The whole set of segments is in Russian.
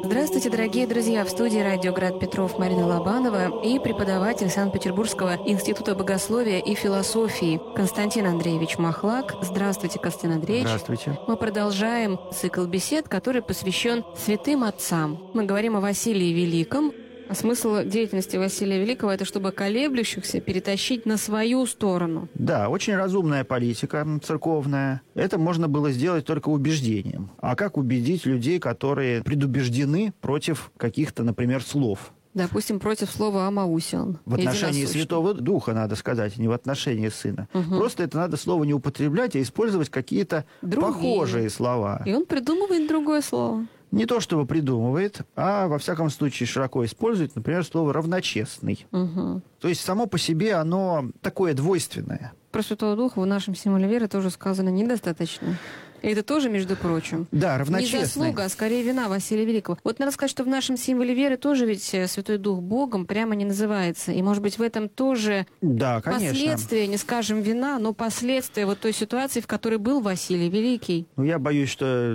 Здравствуйте, дорогие друзья! В студии «Радио Град Петров» Марина Лобанова и преподаватель Санкт-Петербургского института богословия и философии Константин Андреевич Махлак. Здравствуйте, Константин Андреевич. Здравствуйте. Мы продолжаем цикл бесед, который посвящен святым отцам. Мы говорим о Василии Великом. А смысл деятельности Василия Великого – это чтобы колеблющихся перетащить на свою сторону. Да, очень разумная политика церковная. Это можно было сделать только убеждением. А как убедить людей, которые предубеждены против каких-то, например, слов? Допустим, против слова «амаусион». В отношении Святого Духа, надо сказать, не в отношении Сына. Просто это надо слово не употреблять, а использовать какие-то похожие слова. И он придумывает другое слово. Не то чтобы придумывает, а во всяком случае широко использует, например, слово «равночестный». То есть само по себе оно такое двойственное. Про Святого Духа в нашем символе веры тоже сказано недостаточно. И это тоже, между прочим, да, равночестный. Не заслуга, а скорее вина Василия Великого. Вот надо сказать, что в нашем символе веры тоже ведь Святой Дух Богом прямо не называется. И, может быть, в этом тоже последствия, не скажем вина, но последствия вот той ситуации, в которой был Василий Великий. Ну, я боюсь,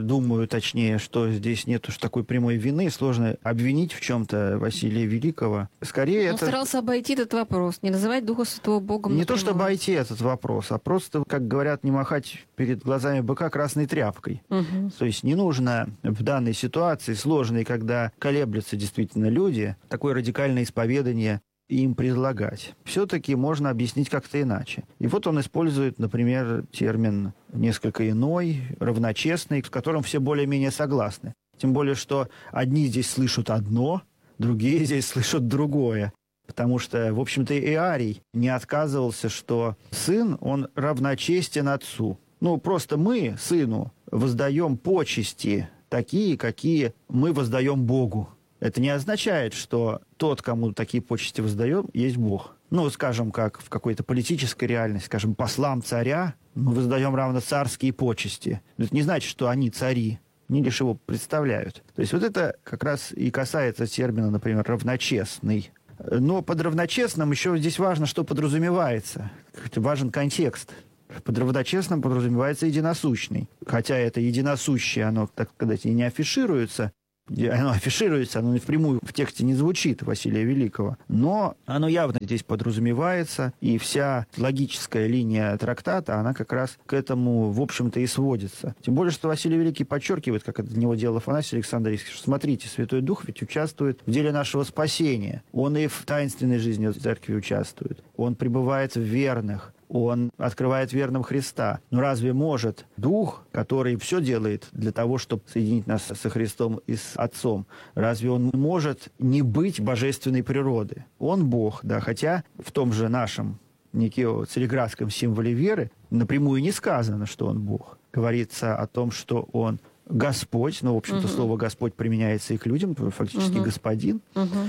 точнее, что здесь нет уж такой прямой вины. Сложно обвинить в чем-то Василия Великого. Скорее, Он старался обойти этот вопрос, не называть Духа Святого Богом. Не то, чтобы обойти этот вопрос, а просто, как говорят, не махать перед глазами быка красной тряпкой. То есть не нужно в данной ситуации, сложной, когда колеблются действительно люди, такое радикальное исповедание им предлагать. Все-таки можно объяснить как-то иначе. И вот он использует, например, термин несколько иной, равночестный, с которым все более-менее согласны. Тем более, что одни здесь слышат одно, другие здесь слышат другое. Потому что, в общем-то, и Арий не отказывался, что сын, он равночестен отцу. Просто мы, сыну, воздаем почести такие, какие мы воздаем Богу. Это не означает, что тот, кому такие почести воздаем, есть Бог. Скажем, как в какой-то политической реальности, скажем, послам царя мы воздаем равно царские почести. Это не значит, что они цари, они лишь его представляют. То есть вот это как раз и касается термина, например, равночестный. Но под равночестным еще здесь важно, что подразумевается. Важен контекст. Под равночестным подразумевается единосущный. Хотя это единосущее, оно, так сказать, и не афишируется. Оно афишируется, оно впрямую в тексте не звучит Василия Великого. Но оно явно здесь подразумевается, и вся логическая линия трактата, она как раз к этому, в общем-то, и сводится. Тем более, что Василий Великий подчеркивает, как это для него делал Афанасий Александрийский, что, смотрите, Святой Дух ведь участвует в деле нашего спасения. Он и в таинственной жизни церкви участвует. Он пребывает в верных. Он открывает верным Христа. Но разве может Дух, который все делает для того, чтобы соединить нас со Христом и с Отцом, разве он может не быть божественной природы? Он Бог, да, хотя в том же нашем цареградском символе веры напрямую не сказано, что он Бог. Говорится о том, что он Господь, в общем-то, слово «Господь» применяется и к людям, фактически «господин».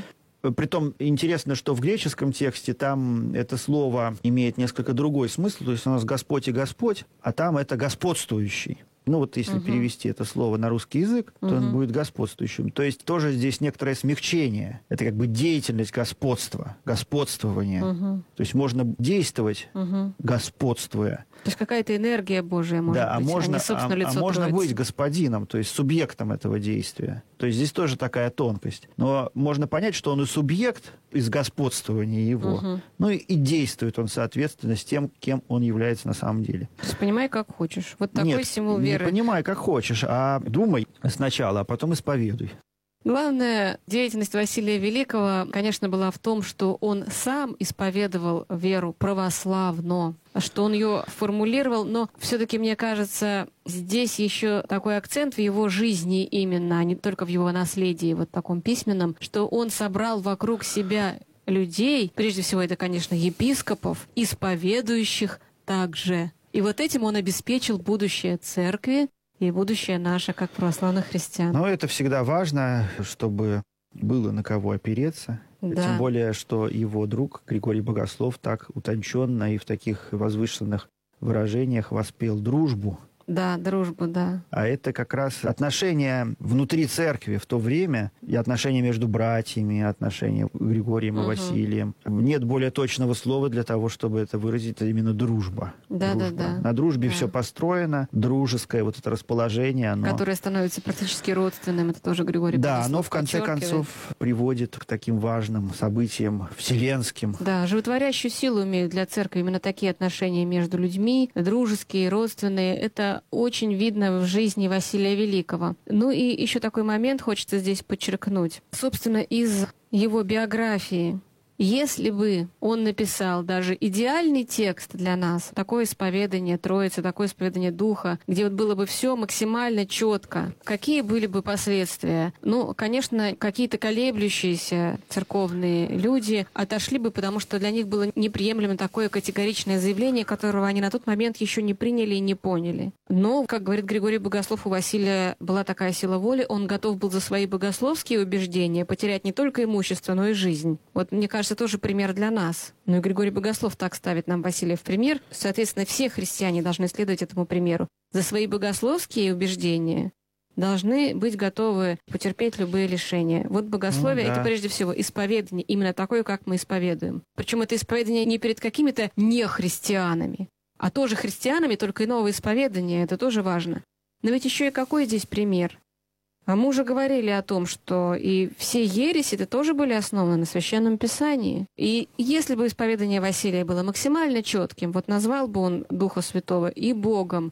Притом интересно, что в греческом тексте там это слово имеет несколько другой смысл. То есть у нас «Господь» и «Господь», а там это «господствующий». Если перевести это слово на русский язык, то он будет господствующим. То есть тоже здесь некоторое смягчение. Это как бы деятельность господства, господствование. То есть можно действовать, господствуя. То есть какая-то энергия Божия может быть, можно быть господином, то есть субъектом этого действия. То есть здесь тоже такая тонкость. Но можно понять, что он и субъект из господствования его, и действует он соответственно с тем, кем он является на самом деле. То есть понимай, как хочешь. Вот такой символ веры. Не понимай, как хочешь, а думай сначала, а потом исповедуй. Главная деятельность Василия Великого, конечно, была в том, что он сам исповедовал веру православно, что он ее формулировал, но все-таки, мне кажется, здесь еще такой акцент в его жизни именно, а не только в его наследии, вот таком письменном, что он собрал вокруг себя людей, прежде всего это, конечно, епископов, исповедующих также. И вот этим он обеспечил будущее церкви и будущее наше, как православных христиан. Это всегда важно, чтобы было на кого опереться. Да. Тем более, что его друг Григорий Богослов так утонченно и в таких возвышенных выражениях воспел дружбу. Да, дружбу, да. А это как раз отношения внутри церкви в то время, и отношения между братьями, отношения Григорием и Василием. Нет более точного слова для того, чтобы это выразить, это именно дружба. Да, дружба. да, да. На дружбе Да. все построено, дружеское вот это расположение, оно... Которое становится практически родственным, это тоже Григорий Да, Богослов оно в конце подчеркивает. концов приводит к таким важным событиям вселенским. Да, животворящую силу имеют для церкви именно такие отношения между людьми, дружеские, родственные. Это очень видно в жизни Василия Великого. Ну и еще такой момент хочется здесь подчеркнуть. Собственно, из его биографии. Если бы он написал даже идеальный текст для нас, такое исповедание Троицы, такое исповедание Духа, где вот было бы все максимально четко, какие были бы последствия? Ну, конечно, какие-то колеблющиеся церковные люди отошли бы, потому что для них было неприемлемо такое категоричное заявление, которого они на тот момент еще не приняли и не поняли. Но, как говорит Григорий Богослов, у Василия была такая сила воли, он готов был за свои богословские убеждения потерять не только имущество, но и жизнь. Вот, мне кажется, тоже пример для нас. Ну и Григорий Богослов так ставит нам Василия в пример. Соответственно, все христиане должны следовать этому примеру. За свои богословские убеждения должны быть готовы потерпеть любые лишения. Вот богословие да. это прежде всего исповедание, именно такое, как мы исповедуем. Причем это исповедание не перед какими-то нехристианами, а тоже христианами, только иного исповедания. Это тоже важно. Но ведь еще и какой здесь пример? А мы уже говорили о том, что и все ереси-то тоже были основаны на Священном Писании. И если бы исповедание Василия было максимально четким, вот назвал бы он Духа Святого и Богом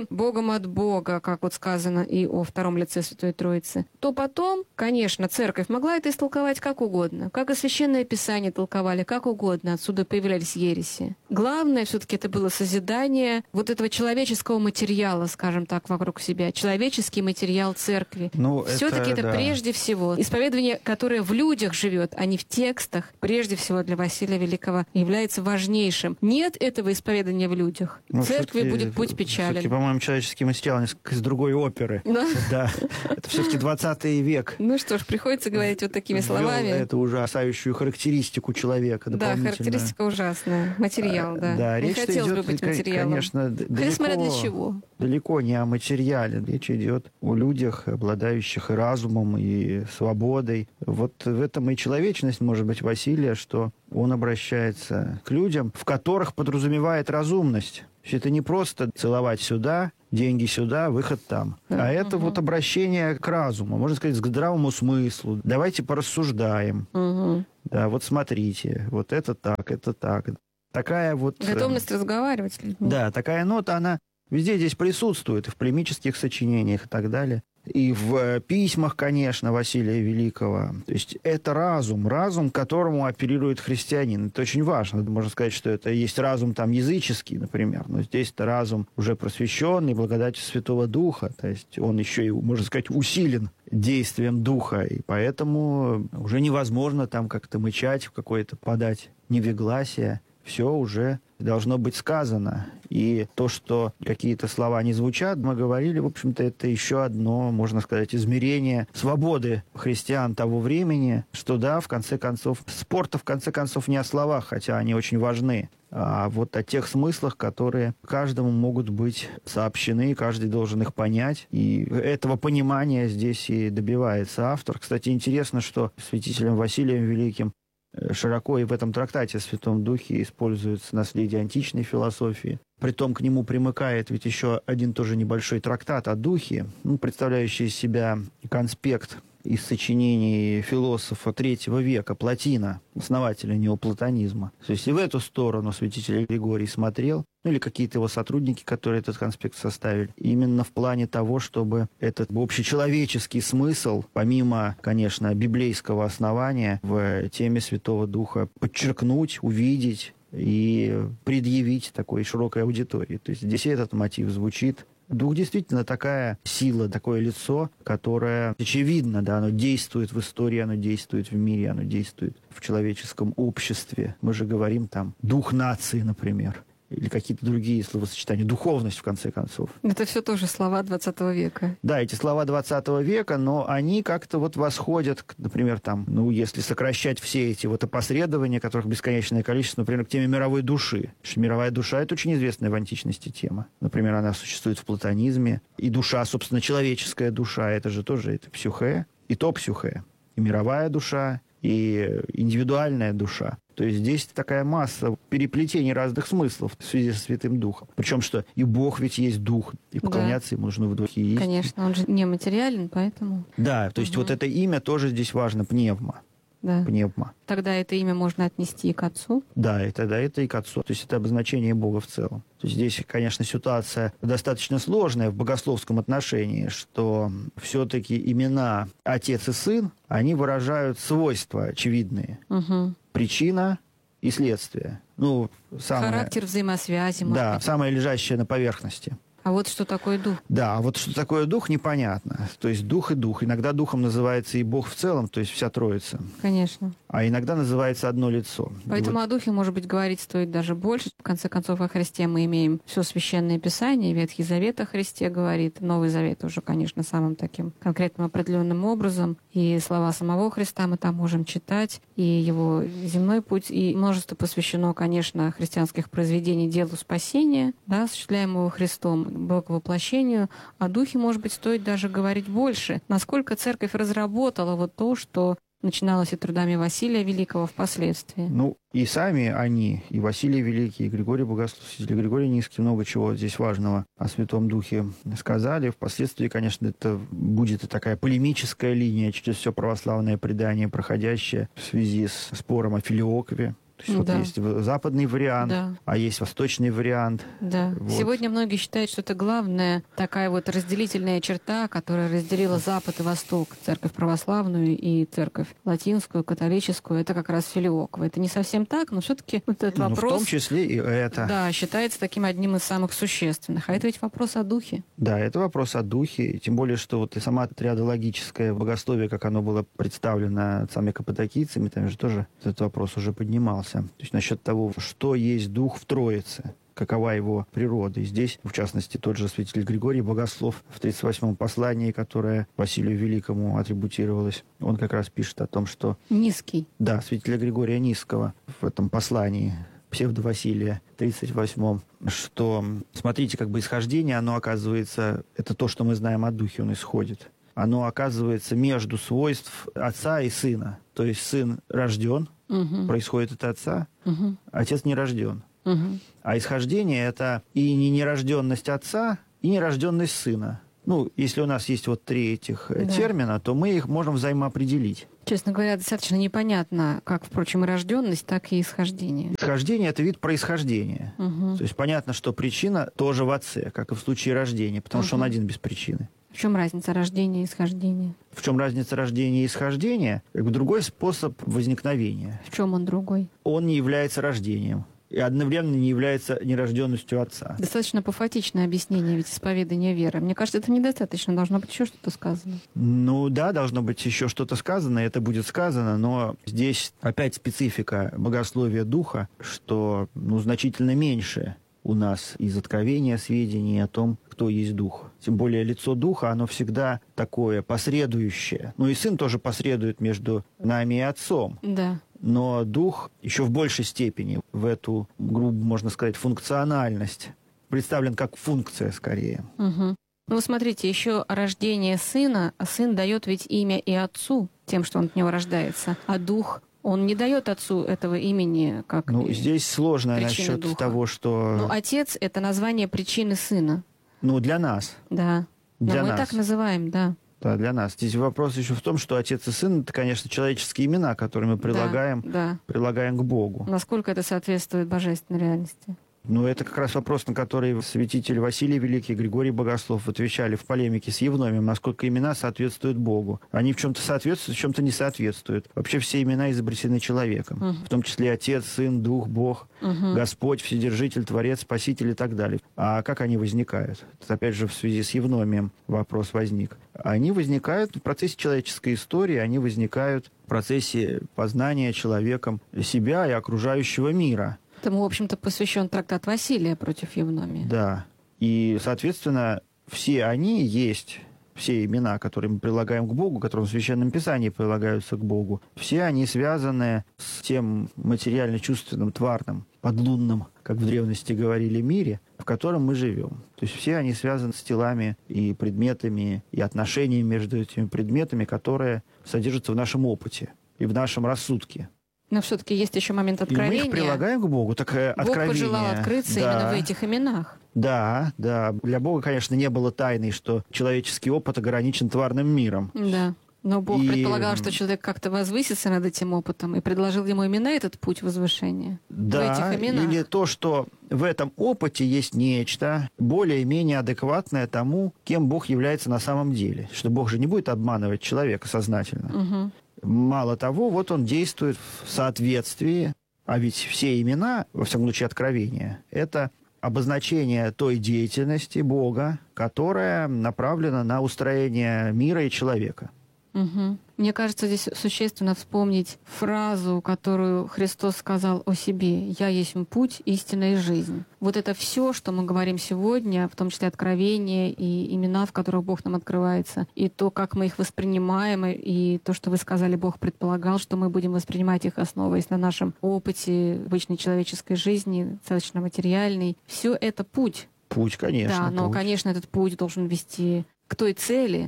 от Бога, как вот сказано и о втором лице Святой Троицы, то потом, конечно, Церковь могла это истолковать как угодно, как и Священное Писание толковали как угодно, отсюда появлялись ереси. Главное все-таки это было созидание вот этого человеческого материала, скажем так, вокруг себя, человеческий материал Церкви. Все-таки это да. прежде всего исповедание, которое в людях живет, а не в текстах, прежде всего для Василия Великого является важнейшим. Нет этого исповедания в людях. Церкви будет путь печален. Все-таки, по-моему, человеческий материал несколько из другой оперы. Да. Это все-таки 20 век. Ну что ж, приходится говорить вот такими словами. Это ужасающую характеристику человека. Да, характеристика ужасная. Материал, да. Да, не речь хотелось бы идет, быть материалом. Конечно, смотря для чего. Далеко не о материале. Речь идет о людях, обладающих и разумом, и свободой. Вот в этом и человечность, может быть, Василия, что он обращается к людям, в которых подразумевает разумность. Это не просто целовать сюда, деньги сюда, выход там. А это вот обращение к разуму, можно сказать, к здравому смыслу. Давайте порассуждаем. Да, вот смотрите, вот это так, это так. Такая вот... Готовность разговаривать с людьми. Да, такая нота, она везде здесь присутствует, и в полемических сочинениях и так далее. И в письмах, конечно, Василия Великого. То есть это разум, к которому оперирует христианин. Это очень важно. Можно сказать, что это есть разум там языческий, например, но здесь это разум уже просвещенный, благодатью Святого Духа. То есть он еще и, можно сказать, усилен действием Духа. И поэтому уже невозможно там как-то мычать, в какое-то подать невегласие. Все уже должно быть сказано. И то, что какие-то слова не звучат, мы говорили, в общем-то, это еще одно, можно сказать, измерение свободы христиан того времени, что да, в конце концов, спор-то в конце концов не о словах, хотя они очень важны, а вот о тех смыслах, которые каждому могут быть сообщены, каждый должен их понять. И этого понимания здесь и добивается автор. Кстати, интересно, что святителем Василием Великим широко и в этом трактате о Святом Духе используется наследие античной философии. Притом к нему примыкает ведь еще один тоже небольшой трактат о Духе, представляющий из себя конспект из сочинений философа III века Плотина, основателя неоплатонизма. То есть и в эту сторону святитель Григорий смотрел, или какие-то его сотрудники, которые этот конспект составили, именно в плане того, чтобы этот общечеловеческий смысл, помимо, конечно, библейского основания, в теме Святого Духа подчеркнуть, увидеть и предъявить такой широкой аудитории. То есть здесь этот мотив звучит. Дух действительно такая сила, такое лицо, которое, очевидно, да, оно действует в истории, оно действует в мире, оно действует в человеческом обществе. Мы же говорим там «дух нации», например. или какие-то другие словосочетания, духовность, в конце концов. Это все тоже слова 20 века. Да, эти слова 20 века, но они как-то вот восходят, например, там, если сокращать все эти вот опосредования, которых бесконечное количество, например, к теме мировой души. Потому что мировая душа — это очень известная в античности тема. Например, она существует в платонизме. И душа, собственно, человеческая душа, это же тоже это псюхе, и то псюхе, и мировая душа, и индивидуальная душа. То есть здесь такая масса переплетений разных смыслов в связи со Святым Духом. Причем, что и Бог ведь есть Дух, и поклоняться ему нужно в Духе и истине. Конечно, он же нематериален, поэтому... Да, то есть вот это имя тоже здесь важно, пневма. Да. Пневма. Тогда это имя можно отнести и к Отцу? Да, и тогда это и к Отцу. То есть это обозначение Бога в целом. То есть здесь, конечно, ситуация достаточно сложная в богословском отношении, что все-таки имена Отец и Сын, они выражают свойства очевидные. Угу. Причина и следствие. Характер взаимосвязи. Да, самое лежащее на поверхности. А вот что такое дух? Да, а вот что такое дух, непонятно. То есть дух и дух. Иногда духом называется и Бог в целом, то есть вся Троица. Конечно. А иногда называется одно лицо. Поэтому о духе, может быть, говорить стоит даже больше. В конце концов, о Христе мы имеем все Священное Писание, Ветхий Завет о Христе говорит, Новый Завет уже, конечно, самым таким конкретным определенным образом. И слова самого Христа мы там можем читать, и его земной путь, и множество посвящено, конечно, христианских произведений делу спасения, да, осуществляемого Христом, Боговоплощению. О духе, может быть, стоит даже говорить больше. Насколько Церковь разработала вот то, что начиналось и трудами Василия Великого впоследствии. И сами они, и Василий Великий, и Григорий Богословский, и Григорий Низкий, много чего здесь важного о Святом Духе сказали. Впоследствии, конечно, это будет и такая полемическая линия через все православное предание, проходящее в связи с спором о филиокве. То есть есть западный вариант, а есть восточный вариант. Да. Вот. Сегодня многие считают, что это главная такая вот разделительная черта, которая разделила Запад и Восток, церковь православную и церковь латинскую, католическую. Это как раз филиоква. Это не совсем так, но все-таки вот этот вопрос... в том числе и это. Да, считается таким одним из самых существенных. А это ведь вопрос о духе. Да, это вопрос о духе. Тем более, что вот и сама триадологическое богословие, как оно было представлено отцами каппадокийцами, там же тоже этот вопрос уже поднимался. То есть насчет того, что есть дух в Троице, какова его природа. И здесь, в частности, тот же святитель Григорий Богослов в 38-м послании, которое Василию Великому атрибутировалось, он как раз пишет о том, что... Низкий. Да, святителя Григория Низкого в этом послании псевдо-Василия 38-м, что, смотрите, как бы исхождение, оно оказывается, это то, что мы знаем о духе, он исходит. Оно оказывается между свойств отца и сына. То есть сын рожден, происходит от отца, отец не рожден. А исхождение — это и не нерожденность отца, и нерожденность сына. Если у нас есть вот три этих термина, то мы их можем взаимоопределить. Честно говоря, достаточно непонятно, как, впрочем, и рожденность, так и исхождение. Исхождение — это вид происхождения. То есть понятно, что причина тоже в отце, как и в случае рождения, потому что он один без причины. В чем разница рождения и исхождения? В чем разница рождения и исхождения? Другой способ возникновения. В чем он другой? Он не является рождением. И одновременно не является нерожденностью отца. Достаточно апофатичное объяснение ведь исповедания веры. Мне кажется, это недостаточно. Должно быть еще что-то сказано. Да, должно быть еще что-то сказано, и это будет сказано, но здесь опять специфика богословия духа, что значительно меньше у нас из откровения сведений о том, кто есть дух. Тем более лицо духа, оно всегда такое посредующее. И сын тоже посредует между нами и отцом. Да. Но дух еще в большей степени в эту, грубо можно сказать, функциональность представлен как функция скорее. Угу. Смотрите, еще рождение сына, а сын дает ведь имя и отцу тем, что он от него рождается, а дух... Он не дает отцу этого имени как здесь сложно насчет духа. Того, что... Отец — это название причины сына. Для нас. Да. Для мы нас. так называем, да. Да, для нас. Здесь вопрос еще в том, что отец и сын — это, конечно, человеческие имена, которые мы прилагаем к Богу. Насколько это соответствует божественной реальности? Это как раз вопрос, на который святитель Василий Великий и Григорий Богослов отвечали в полемике с Евномием, насколько имена соответствуют Богу. Они в чем-то соответствуют, в чем-то не соответствуют. Вообще все имена изобретены человеком, в том числе Отец, Сын, Дух, Бог, Господь, Вседержитель, Творец, Спаситель и так далее. А как они возникают? Это, опять же, в связи с Евномием вопрос возник. Они возникают в процессе человеческой истории, они возникают в процессе познания человеком себя и окружающего мира. Этому, в общем-то, посвящен трактат Василия против Евномия. Да. И, соответственно, все они есть, все имена, которые мы прилагаем к Богу, которые в Священном Писании прилагаются к Богу, все они связаны с тем материально-чувственным, тварным, подлунным, как в древности говорили, мире, в котором мы живем. То есть все они связаны с телами и предметами, и отношениями между этими предметами, которые содержатся в нашем опыте и в нашем рассудке. Но все-таки есть еще момент откровения. И мы их прилагаем к Богу. Так откровение... Бог пожелал открыться именно в этих именах. Да, да. Для Бога, конечно, не было тайной, что человеческий опыт ограничен тварным миром. Да. Но Бог предполагал, что человек как-то возвысится над этим опытом и предложил ему именно этот путь возвышения. Да, в этих именах. Или то, что в этом опыте есть нечто более-менее адекватное тому, кем Бог является на самом деле. Что Бог же не будет обманывать человека сознательно. Угу. Мало того, вот он действует в соответствии, а ведь все имена, во всяком случае откровения, это обозначение той деятельности Бога, которая направлена на устроение мира и человека. Угу. Мне кажется, здесь существенно вспомнить фразу, которую Христос сказал о себе: «Я есть путь, истина и жизнь». Вот это все, что мы говорим сегодня, в том числе откровения и имена, в которых Бог нам открывается, и то, как мы их воспринимаем, и то, что вы сказали, Бог предполагал, что мы будем воспринимать их, основываясь на нашем опыте обычной человеческой жизни, достаточно материальной. Все это путь. Путь, конечно. Да, но, конечно, этот путь должен вести к той цели,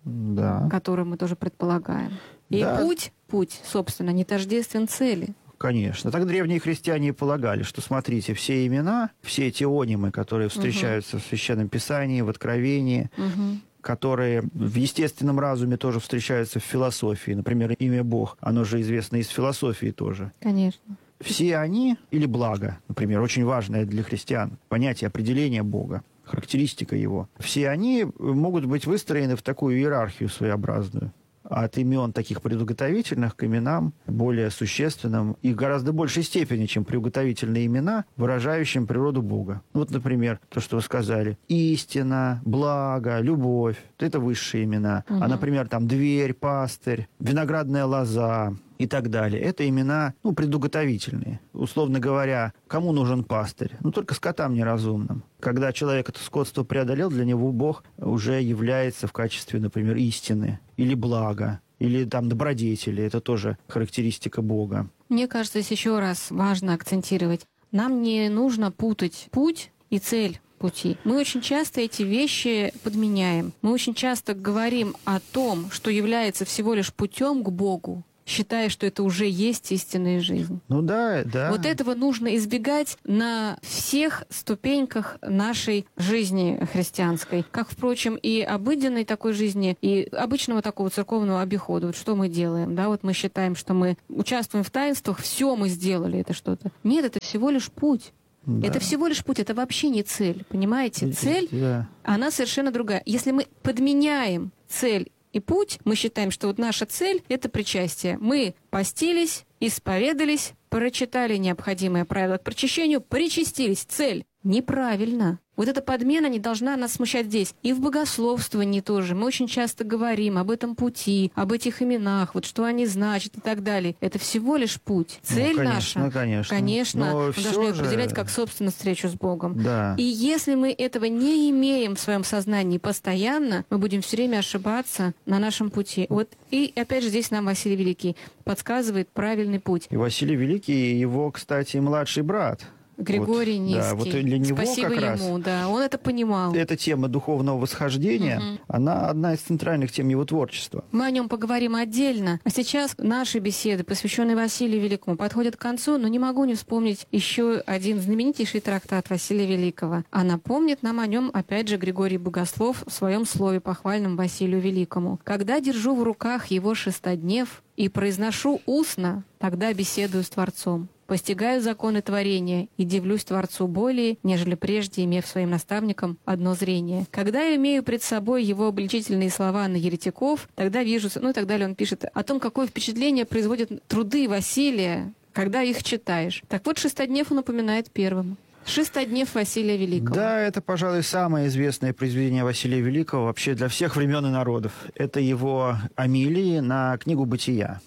да, которую мы тоже предполагаем. И да. путь, собственно, не тождествен цели. Конечно. Так древние христиане и полагали, что, смотрите, все имена, все эти онимы, которые встречаются в Священном Писании, в Откровении, которые в естественном разуме тоже встречаются в философии. Например, имя Бог, оно же известно из философии тоже. Конечно. Все они, или благо, например, очень важное для христиан понятие определения Бога, характеристика его, все они могут быть выстроены в такую иерархию своеобразную. От имен таких приуготовительных к именам более существенным и в гораздо большей степени, чем приуготовительные имена, выражающим природу Бога. Вот, например, то, что вы сказали. Истина, благо, любовь. Это высшие имена. А, например, там дверь, пастырь, виноградная лоза и так далее. Это имена, предуготовительные. Условно говоря, кому нужен пастырь? Только скотам неразумным. Когда человек это скотство преодолел, для него Бог уже является в качестве, например, истины или блага, или там добродетели. Это тоже характеристика Бога. Мне кажется, здесь еще раз важно акцентировать. Нам не нужно путать путь и цель пути. Мы очень часто эти вещи подменяем. Мы очень часто говорим о том, что является всего лишь путем к Богу, считая, что это уже есть истинная жизнь. Да. Вот этого нужно избегать на всех ступеньках нашей жизни христианской. Как, впрочем, и обыденной такой жизни, и обычного такого церковного обихода. Вот что мы делаем, да? Вот мы считаем, что мы участвуем в таинствах, все мы сделали это что-то. Нет, это всего лишь путь. Да. Это всего лишь путь, это вообще не цель, понимаете? Цель, она совершенно другая. Если мы подменяем цель и путь, мы считаем, что вот наша цель — это причастие. Мы постились, исповедались, прочитали необходимые правила к причащению, причастились. Цель. Неправильно. Вот эта подмена не должна нас смущать здесь. И в богословствовании тоже. Мы очень часто говорим об этом пути, об этих именах, вот что они значат и так далее. Это всего лишь путь. Цель наша, конечно, мы должны определять как собственную встречу с Богом. Да. И если мы этого не имеем в своем сознании постоянно, мы будем все время ошибаться на нашем пути. Вот и опять же здесь нам Василий Великий подсказывает правильный путь. И Василий Великий, его, кстати, младший брат. Григорий Низкий. Да, вот для него спасибо как ему, раз да, он это понимал. Эта тема духовного восхождения, она одна из центральных тем его творчества. Мы о нем поговорим отдельно. А сейчас наши беседы, посвященные Василию Великому, подходят к концу, но не могу не вспомнить еще один знаменитейший трактат Василия Великого. А напомнит нам о нем, опять же, Григорий Богослов в своем слове похвальном Василию Великому. «Когда держу в руках его шестоднев и произношу устно, тогда беседую с Творцом. Постигаю законы творения и дивлюсь Творцу более, нежели прежде, имев своим наставником одно зрение. Когда я имею пред собой его обличительные слова на еретиков, тогда вижу...» и так далее. Он пишет о том, какое впечатление производят труды Василия, когда их читаешь. Так вот, шестоднев он упоминает первым. Шестоднев Василия Великого. Да, это, пожалуй, самое известное произведение Василия Великого вообще для всех времен и народов. Это его амилии на книгу «Бытия».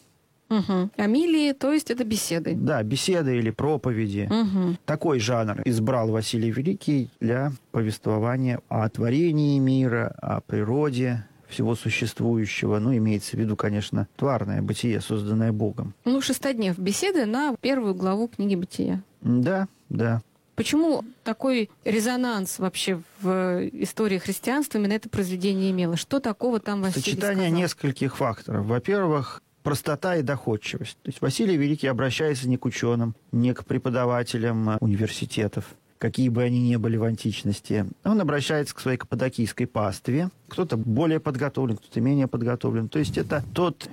Угу. Амилии, то есть это беседы. Да, беседы или проповеди. Угу. Такой жанр избрал Василий Великий для повествования о творении мира, о природе всего существующего. Ну, имеется в виду, конечно, тварное бытие, созданное Богом. Ну, шестоднев беседы на первую главу книги «Бытия». Да, да. Почему такой резонанс вообще в истории христианства именно это произведение имело? Что такого там Василий Сочетание сказал? нескольких факторов. Во-первых, простота и доходчивость. То есть Василий Великий обращается не к ученым, не к преподавателям университетов, какие бы они ни были в античности. Он обращается к своей каппадокийской пастве. Кто-то более подготовлен, кто-то менее подготовлен. То есть это тот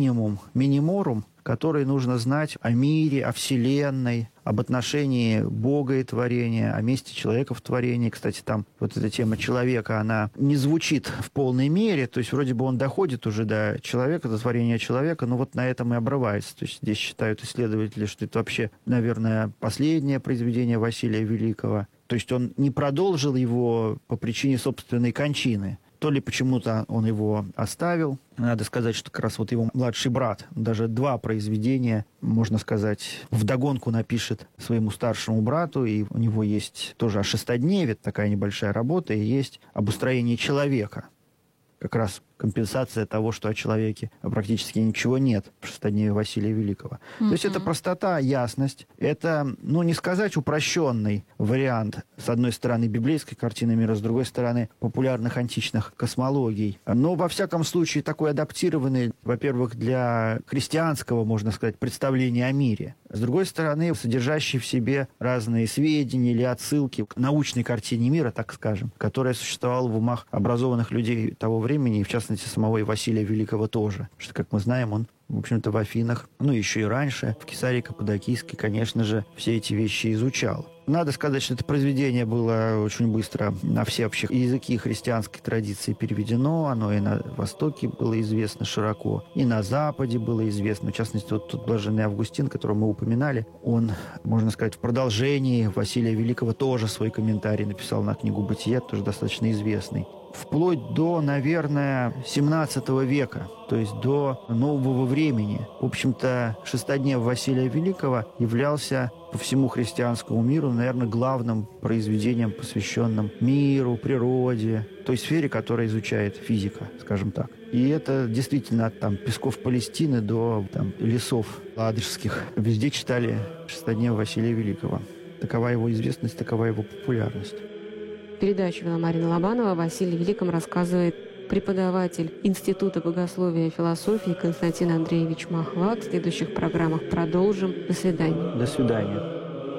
миниморум, который нужно знать о мире, о Вселенной, об отношении Бога и творения, о месте человека в творении. Кстати, там вот эта тема человека, она не звучит в полной мере, то есть вроде бы он доходит уже до человека, до творения человека, но вот на этом и обрывается. То есть здесь считают исследователи, что это вообще, наверное, последнее произведение Василия Великого. То есть он не продолжил его по причине собственной кончины. То ли почему-то он его оставил. Надо сказать, что как раз вот его младший брат даже 2 произведения, можно сказать, вдогонку напишет своему старшему брату. И у него есть тоже о шестодневе, такая небольшая работа, и есть об устроении человека. Как раз компенсация того, что о человеке практически ничего нет в шестодневе Василия Великого. То есть это простота, ясность. Это, не сказать упрощенный вариант, с одной стороны, библейской картины мира, с другой стороны, популярных античных космологий. Но, во всяком случае, такой адаптированный, во-первых, для христианского, можно сказать, представления о мире. С другой стороны, содержащий в себе разные сведения или отсылки к научной картине мира, так скажем, которая существовала в умах образованных людей того времени, и в частности, самого и Василия Великого тоже. Потому что, как мы знаем, он, в общем-то, в Афинах, еще и раньше, в Кесарии Каппадокийской, конечно же, все эти вещи изучал. Надо сказать, что это произведение было очень быстро на все вообще языки христианской традиции переведено. Оно и на Востоке было известно широко, и на Западе было известно. В частности, вот тут блаженный Августин, которого мы упоминали, он, можно сказать, в продолжении Василия Великого тоже свой комментарий написал на книгу «Бытие», тоже достаточно известный. Вплоть до, наверное, 17 века, то есть до нового времени. В общем-то, шестоднев Василия Великого являлся по всему христианскому миру, наверное, главным произведением, посвященным миру, природе, той сфере, которая изучает физика, скажем так. И это действительно от песков Палестины до лесов ладожских. Везде читали шестоднев Василия Великого. Такова его известность, такова его популярность. Передачу вела Марина Лобанова. О Василии Великом рассказывает преподаватель Института богословия и философии Константин Андреевич Махлак. В следующих программах продолжим. До свидания. До свидания.